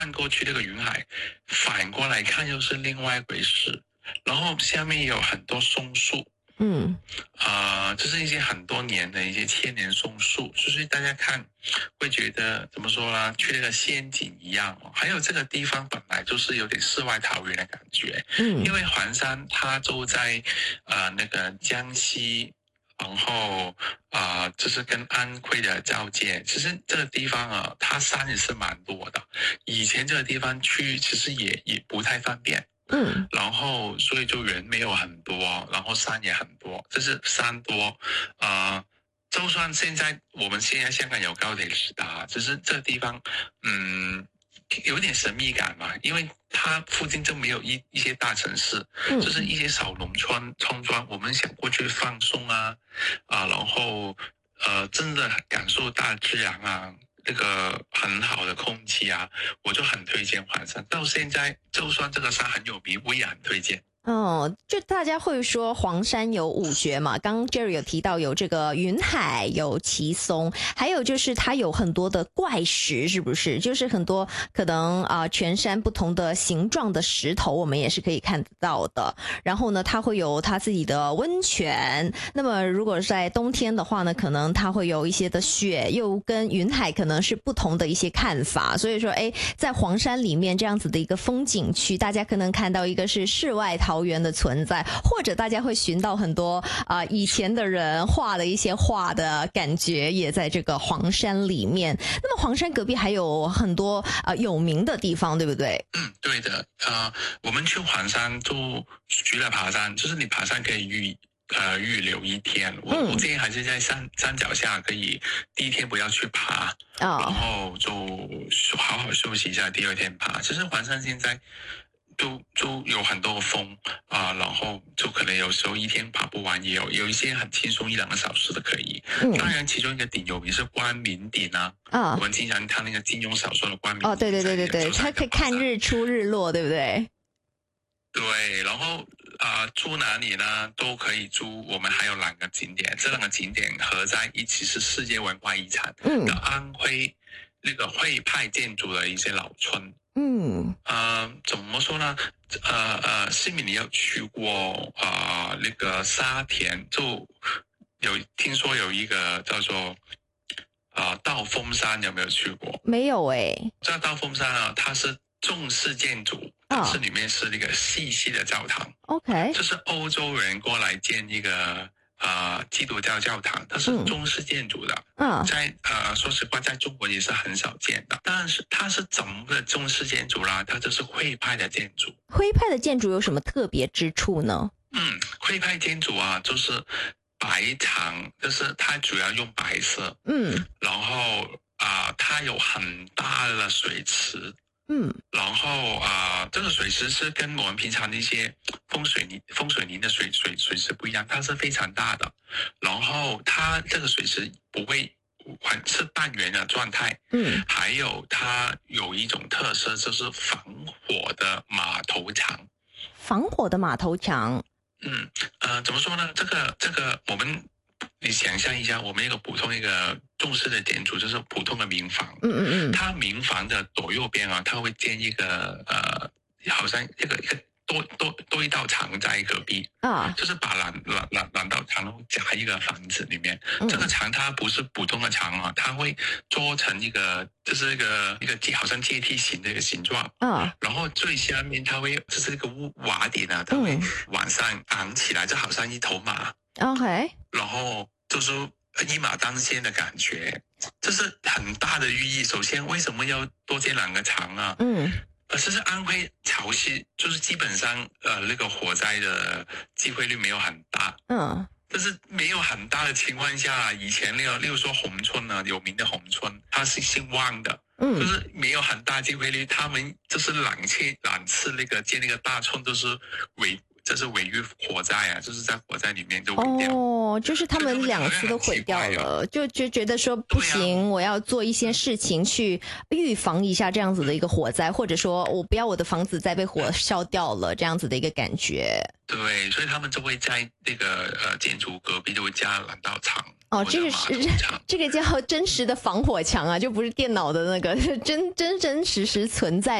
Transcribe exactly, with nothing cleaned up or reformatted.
过去这个云海，反过来看又是另外一回事。然后下面有很多松树， 嗯， 呃，这是一些很多年的一些千年松树，就是大家看会觉得怎么说呢，去那个仙境一样哦。还有这个地方本来就是有点世外桃源的感觉， 嗯， 因为环山它就在呃那个江西。然后啊、呃，就是跟安徽的交界。其实这个地方啊，它山也是蛮多的。以前这个地方去，其实也也不太方便。 嗯， 然后所以就人没有很多，然后山也很多，就是山多。呃，就算现在我们现在香港有高铁直达，只是这个地方，嗯。有点神秘感嘛，因为它附近就没有一一些大城市， 嗯， 就是一些小农村村庄。我们想过去放松啊，啊，然后呃，真的感受大自然啊，那个很好的空气啊，我就很推荐环山。到现在，就算这个山很有名，我也很推荐。 哦，就大家会说黄山有五绝嘛，刚刚 Jerry 有提到有这个云海，有奇松，还有就是它有很多的怪石，是不是？就是很多可能啊、呃、全山不同的形状的石头，我们也是可以看得到的。然后呢，它会有它自己的温泉。那么如果是在冬天的话呢，可能它会有一些的雪，又跟云海可能是不同的一些看法。所以说，哎，在黄山里面这样子的一个风景区，大家可能看到一个是世外桃源的存在，或者大家会寻到很多啊、呃、以前的人画的一些画的感觉，也在这个黄山里面。那么黄山隔壁还有很多啊、呃、有名的地方，对不对？ 嗯，对的。呃，我们去黄山就除了爬山，就是你爬山可以预呃预留一天。我、嗯、我建议还是在山山脚下，可以第一天不要去爬，哦、然后就好好休息一下，第二天爬。其实黄山现在。就就有很多风啊、呃，然后就可能有时候一天爬不完，也有有一些很轻松一两个小时的可以。嗯、当然，其中一个顶有名是光明顶啊，啊我们经常看那个金庸小说的光明顶。 哦，对对对对对，它可以看日出日落，对不对？ 对，然后啊、呃，住哪里呢？都可以住。我们还有两个景点，这两个景点合在一起是世界文化遗产。嗯，的安徽那个徽派建筑的一些老村。嗯，呃，怎么说呢？呃呃，西米你有去过啊、呃？那个沙田就有听说有一个叫做啊、呃、道风山，有没有去过？ 没有诶、欸。 这道风山啊，它是中式建筑，但是里面是那个细细的教堂。OK， 就是欧洲人过来建一个。呃，基督教教堂，它是中式建筑的，嗯，在呃，说实话，在中国也是很少见的。但是它是怎么个中式建筑啦？它就是徽派的建筑。徽派的建筑有什么特别之处呢？ 嗯，徽派建筑啊，就是白墙，就是它主要用白色，嗯，然后啊、呃，它有很大的水池。嗯，然后啊、呃，这个水池是跟我们平常的一些风水泥、风水泥的水水水池不一样，它是非常大的。然后它这个水池不会还是半圆的状态。嗯，还有它有一种特色，就是防火的马头墙。 防火的马头墙。 嗯，呃，怎么说呢？这个这个我们。你想象一下，我们一个普通一个中式的建筑，就是普通的民房。嗯嗯嗯。它民房的左右边啊，它会建一个呃，好像一个一个多多多一道墙在隔壁啊，就是把两两两两道墙夹一个房子里面。嗯、这个墙它不是普通的墙啊，它会做成一个，就是一个一个好像阶梯形的一个形状。啊。然后最下面它会，就是一个瓦顶啊，它会往上昂起来，就好像一头马。OK， 然后就是一马当先的感觉，这是很大的寓意。首先，为什么要多建两个墙啊？嗯，呃，这是安徽潮汐，就是基本上呃那个火灾的机会率没有很大。嗯，但是没有很大的情况下，以前那个，例如说宏村呢，有名的宏村，它是姓汪的。嗯，就是没有很大机会率，他们就是两次两次那个建那个大村都是违。这是违于火灾啊，就是在火灾里面就毁掉。 哦，就是他们两次都毁掉了，就就觉得说不行、啊，我要做一些事情去预防一下这样子的一个火灾，或者说我不要我的房子再被火烧掉了，这样子的一个感觉。 对，所以他们就会在那个呃建筑隔壁就会加两道墙。 哦，这个是这个叫真实的防火墙啊，就不是电脑的那个真真真实实存在